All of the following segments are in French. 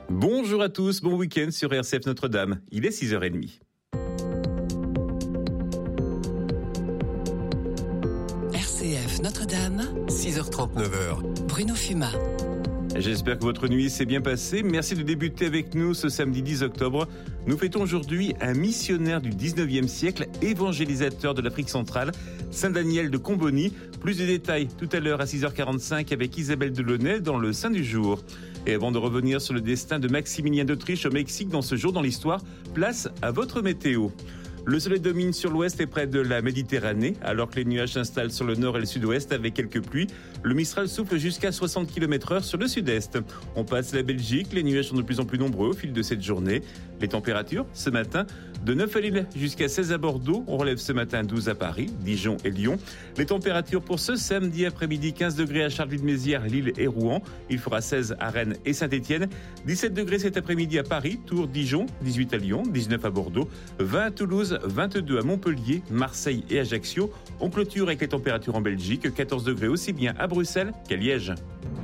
Bonjour à tous, bon week-end sur RCF Notre-Dame. Il est 6h30. RCF Notre-Dame, 6h39. Bruno Fumat. J'espère que votre nuit s'est bien passée. Merci de débuter avec nous ce samedi 10 octobre. Nous fêtons aujourd'hui un missionnaire du 19e siècle, évangélisateur de l'Afrique centrale, Saint Daniel de Comboni. Plus de détails tout à l'heure à 6h45 avec Isabelle Delaunay dans le Saint du jour. Et avant de revenir sur le destin de Maximilien d'Autriche au Mexique dans ce jour dans l'histoire, place à votre météo. Le soleil domine sur l'ouest et près de la Méditerranée, alors que les nuages s'installent sur le nord et le sud-ouest avec quelques pluies. Le Mistral souffle jusqu'à 60 km/h sur le sud-est. On passe la Belgique, les nuages sont de plus en plus nombreux au fil de cette journée. Les températures, ce matin, de 9 à Lille jusqu'à 16 à Bordeaux. On relève ce matin 12 à Paris, Dijon et Lyon. Les températures pour ce samedi après-midi, 15 degrés à Charleville-Mézières, Lille et Rouen. Il fera 16 à Rennes et Saint-Étienne. 17 degrés cet après-midi à Paris, Tours, Dijon, 18 à Lyon, 19 à Bordeaux, 20 à Toulouse, 22 à Montpellier, Marseille et Ajaccio. On clôture avec les températures en Belgique, 14 degrés aussi bien à Bruxelles qu'à Liège.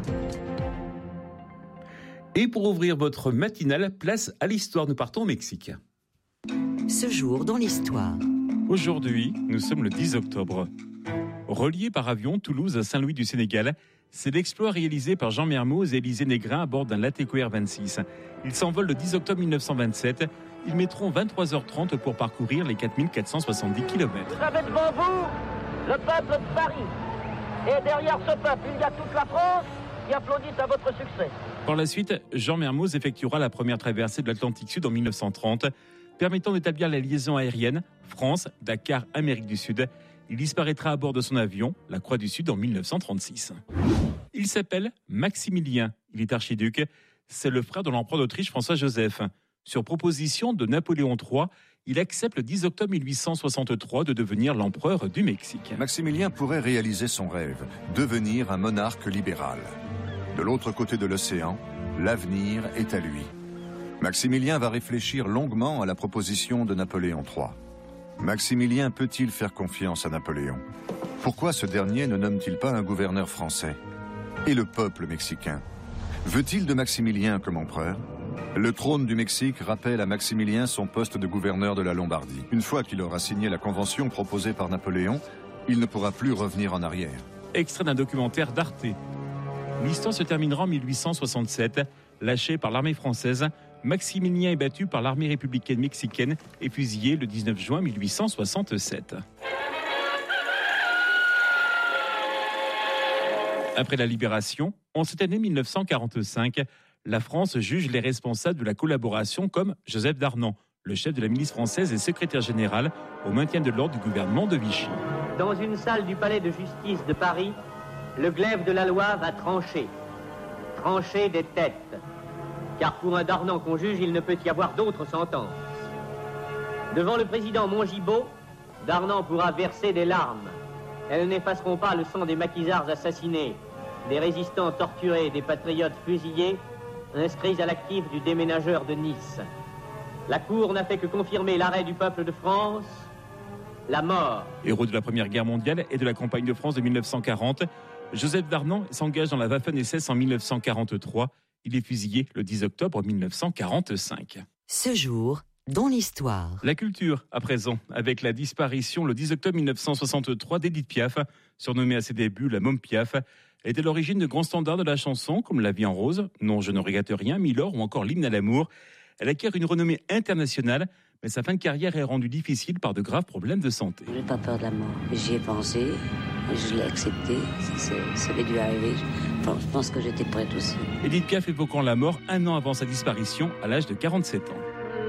Et pour ouvrir votre matinale, place à l'histoire. Nous partons au Mexique. Ce jour dans l'histoire. Aujourd'hui, nous sommes le 10 octobre. Relié par avion Toulouse à Saint-Louis du Sénégal, c'est l'exploit réalisé par Jean Mermoz et Élisée Négrin à bord d'un Latéco Air 26. Ils s'envolent le 10 octobre 1927. Ils mettront 23h30 pour parcourir les 4470 km. Vous avez devant vous le peuple de Paris. Et derrière ce peuple, il y a toute la France qui applaudit à votre succès. Par la suite, Jean Mermoz effectuera la première traversée de l'Atlantique Sud en 1930, permettant d'établir la liaison aérienne France, Dakar, Amérique du Sud. Il disparaîtra à bord de son avion, la Croix du Sud, en 1936. Il s'appelle Maximilien. Il est archiduc. C'est le frère de l'empereur d'Autriche François-Joseph. Sur proposition de Napoléon III, il accepte le 10 octobre 1863 de devenir l'empereur du Mexique. Maximilien pourrait réaliser son rêve, devenir un monarque libéral. De l'autre côté de l'océan, l'avenir est à lui. Maximilien va réfléchir longuement à la proposition de Napoléon III. Maximilien peut-il faire confiance à Napoléon? Pourquoi ce dernier ne nomme-t-il pas un gouverneur français? Et le peuple mexicain? Veut-il de Maximilien comme empereur? Le trône du Mexique rappelle à Maximilien son poste de gouverneur de la Lombardie. Une fois qu'il aura signé la convention proposée par Napoléon, il ne pourra plus revenir en arrière. Extrait d'un documentaire d'Arte. L'histoire se terminera en 1867. Lâché par l'armée française, Maximilien est battu par l'armée républicaine mexicaine et fusillé le 19 juin 1867. Après la libération, en cette année 1945, la France juge les responsables de la collaboration comme Joseph Darnan, le chef de la milice française et secrétaire général au maintien de l'ordre du gouvernement de Vichy. Dans une salle du palais de justice de Paris, le glaive de la loi va trancher. Trancher des têtes. Car pour un Darnan qu'on juge, il ne peut y avoir d'autre sentence. Devant le président Mongibaud, Darnan pourra verser des larmes. Elles n'effaceront pas le sang des maquisards assassinés, des résistants torturés, des patriotes fusillés, inscrits à l'actif du déménageur de Nice. La Cour n'a fait que confirmer l'arrêt du peuple de France, la mort. Héros de la Première Guerre mondiale et de la campagne de France de 1940, Joseph Darnan s'engage dans la Waffen-SS en 1943. Il est fusillé le 10 octobre 1945. Ce jour dans l'histoire. La culture, à présent, avec la disparition le 10 octobre 1963 d'Édith Piaf, surnommée à ses débuts la Môme Piaf. Elle est à l'origine de grands standards de la chanson, comme La vie en rose, Non, je ne regrette rien, Milord ou encore L'hymne à l'amour. Elle acquiert une renommée internationale, mais sa fin de carrière est rendue difficile par de graves problèmes de santé. J'ai pas peur de la mort. J'y ai pensé, je l'ai accepté, ça avait dû arriver. Je pense que j'étais prête aussi. Édith Piaf évoquant la mort un an avant sa disparition, à l'âge de 47 ans.